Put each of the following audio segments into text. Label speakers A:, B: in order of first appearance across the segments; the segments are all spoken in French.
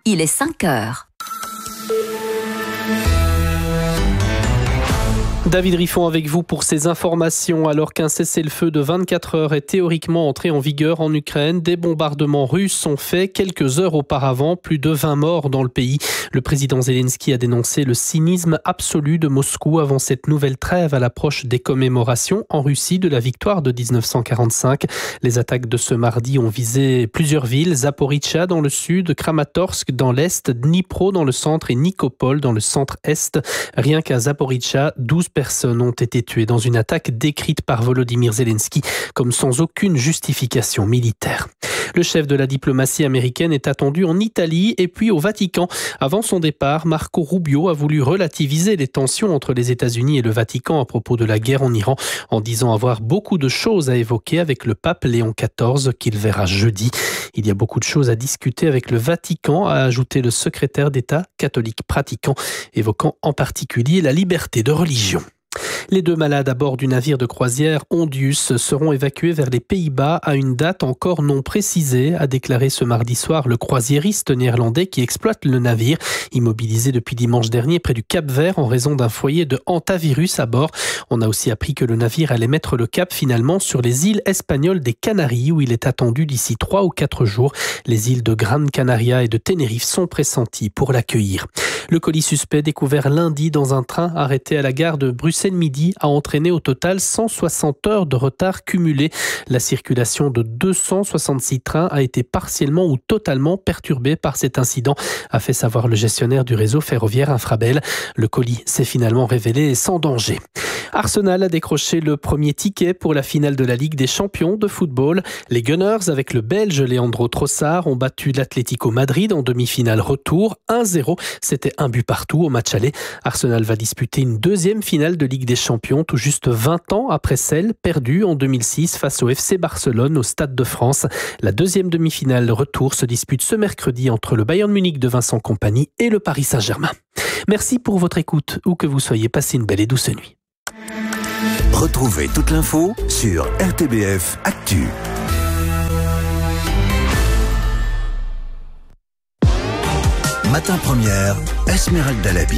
A: il est 5 heures.
B: David Riffon avec vous pour ces informations. Alors qu'un cessez-le-feu de 24 heures est théoriquement entré en vigueur en Ukraine, des bombardements russes sont faits quelques heures auparavant, plus de 20 morts dans le pays. Le président Zelensky a dénoncé le cynisme absolu de Moscou avant cette nouvelle trêve à l'approche des commémorations en Russie de la victoire de 1945. Les attaques de ce mardi ont visé plusieurs villes, Zaporizhzhia dans le sud, Kramatorsk dans l'est, Dnipro dans le centre et Nikopol dans le centre-est. Rien qu'à Zaporizhzhia, 12 personnes ont été tuées dans une attaque décrite par Volodymyr Zelensky comme sans aucune justification militaire. Le chef de la diplomatie américaine est attendu en Italie et puis au Vatican. Avant son départ, Marco Rubio a voulu relativiser les tensions entre les États-Unis et le Vatican à propos de la guerre en Iran, en disant avoir beaucoup de choses à évoquer avec le pape Léon XIV qu'il verra jeudi. Il y a beaucoup de choses à discuter avec le Vatican, a ajouté le secrétaire d'État catholique pratiquant, évoquant en particulier la liberté de religion. Les 2 malades à bord du navire de croisière Ondius seront évacués vers les Pays-Bas à une date encore non précisée, a déclaré ce mardi soir le croisiériste néerlandais qui exploite le navire, immobilisé depuis dimanche dernier près du Cap-Vert en raison d'un foyer de hantavirus à bord. On a aussi appris que le navire allait mettre le cap finalement sur les îles espagnoles des Canaries où il est attendu d'ici 3 ou 4 jours. Les îles de Gran Canaria et de Tenerife sont pressenties pour l'accueillir. Le colis suspect découvert lundi dans un train arrêté à la gare de Bruxelles-Midi a entraîné au total 160 heures de retard cumulé. La circulation de 266 trains a été partiellement ou totalement perturbée par cet incident, a fait savoir le gestionnaire du réseau ferroviaire Infrabel. Le colis s'est finalement révélé sans danger. Arsenal a décroché le premier ticket pour la finale de la Ligue des champions de football. Les Gunners, avec le Belge Leandro Trossard, ont battu l'Atlético Madrid en demi-finale retour 1-0. C'était un but partout au match aller. Arsenal va disputer une deuxième finale de Ligue des champions tout juste 20 ans après celle perdue en 2006 face au FC Barcelone au Stade de France. La deuxième demi-finale retour se dispute ce mercredi entre le Bayern Munich de Vincent Kompany et le Paris Saint-Germain. Merci pour votre écoute, où que vous soyez, passez une belle et douce nuit.
C: Retrouvez toute l'info sur RTBF Actu. Matin première, Esmeralda Labi.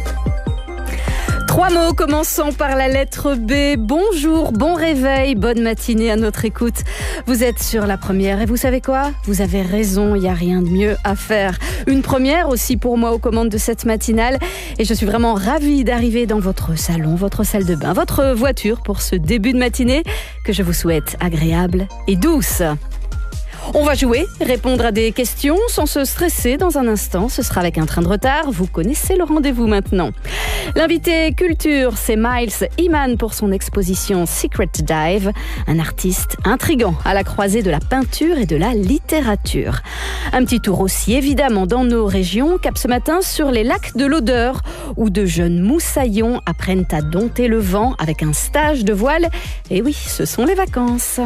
D: 3 mots commençant par la lettre B. Bonjour, bon réveil, bonne matinée à notre écoute. Vous êtes sur la première et vous savez quoi ? Vous avez raison, il n'y a rien de mieux à faire. Une première aussi pour moi aux commandes de cette matinale. Et je suis vraiment ravie d'arriver dans votre salon, votre salle de bain, votre voiture pour ce début de matinée que je vous souhaite agréable et douce. On va jouer, répondre à des questions sans se stresser dans un instant. Ce sera avec un train de retard. Vous connaissez le rendez-vous maintenant. L'invité culture, c'est Miles Iman pour son exposition Secret Dive. Un artiste intrigant à la croisée de la peinture et de la littérature. Un petit tour aussi évidemment dans nos régions. Cap ce matin sur les lacs de l'Odeur où de jeunes moussaillons apprennent à dompter le vent avec un stage de voile. Et oui, ce sont les vacances.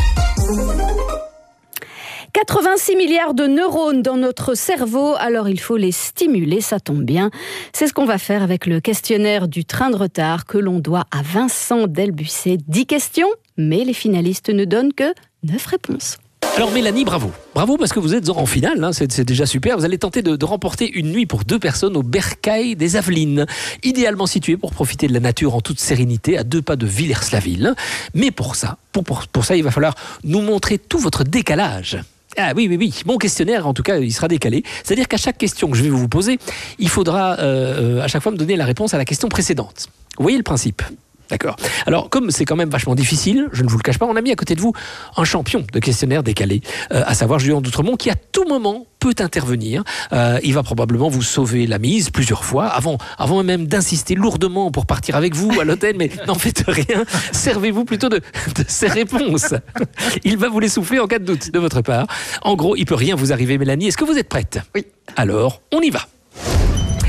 D: 86 milliards de neurones dans notre cerveau, alors il faut les stimuler, ça tombe bien. C'est ce qu'on va faire avec le questionnaire du train de retard que l'on doit à Vincent Delbussé. 10 questions, mais les finalistes ne donnent que 9 réponses.
E: Alors Mélanie, bravo. Bravo parce que vous êtes en finale, hein, c'est déjà super. Vous allez tenter de remporter une nuit pour 2 personnes au Bercail des Avelines. Idéalement situé pour profiter de la nature en toute sérénité à 2 pas de Villers-la-Ville. Mais pour ça, il va falloir nous montrer tout votre décalage. Ah oui, mon questionnaire, en tout cas, il sera décalé. C'est-à-dire qu'à chaque question que je vais vous poser, il faudra à chaque fois me donner la réponse à la question précédente. Vous voyez le principe ? D'accord. Alors, comme c'est quand même vachement difficile, je ne vous le cache pas, on a mis à côté de vous un champion de questionnaire décalé, à savoir Julien Doutremont, qui à tout moment peut intervenir. Il va probablement vous sauver la mise plusieurs fois, avant même d'insister lourdement pour partir avec vous à l'hôtel, mais n'en faites rien, servez-vous plutôt de ses réponses. Il va vous les souffler en cas de doute de votre part. En gros, il peut rien vous arriver, Mélanie. Est-ce que vous êtes prête ?
D: Oui.
E: Alors, on y va.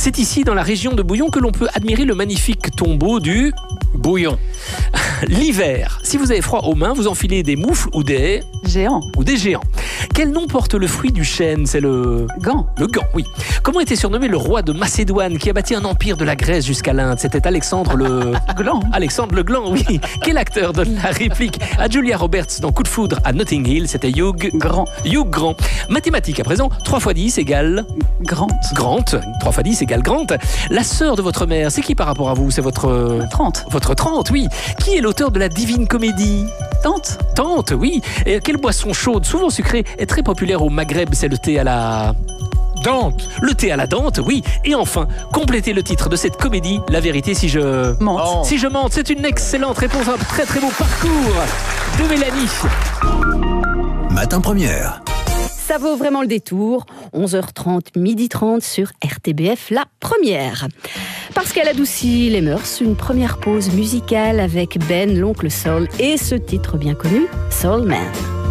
E: C'est ici, dans la région de Bouillon, que l'on peut admirer le magnifique tombeau du
A: Bouillon.
E: l'hiver. Si vous avez froid aux mains, vous enfilez des moufles ou des
F: Géant.
E: géants. Quel nom porte le fruit du chêne? C'est le
F: Gant.
E: le gant, oui. Comment était surnommé le roi de Macédoine qui a bâti un empire de la Grèce jusqu'à l'Inde? C'était Alexandre le
F: Gland.
E: Alexandre le Gland, oui. Quel acteur donne la réplique à Julia Roberts dans Coup de foudre à Notting Hill? C'était Hugh
F: Grand.
E: Grant. Mathématiques à présent. 3 x 10 égale
F: Grant.
E: Grant. 3 x 10 égale Grant. La sœur de votre mère, c'est qui par rapport à vous? C'est votre
F: 30.
E: votre tante, oui. Qui est l'auteur de la Divine Comédie?
F: Tante.
E: Tante, oui. Et quelle boisson chaude, souvent sucrée, est très populaire au Maghreb? C'est le thé à la...
A: Dante.
E: Le thé à la dente, oui. Et enfin, complétez le titre de cette comédie, La vérité si je...
F: Mente.
A: Oh.
E: Si je mente, c'est une excellente réponse, un très très beau parcours de Mélanie.
C: Matin Première.
D: Ça vaut vraiment le détour. 11h30, 12h30 sur RTBF, la première. Parce qu'elle adoucit les mœurs, une première pause musicale avec Ben, l'oncle Soul, et ce titre bien connu, Soul Man.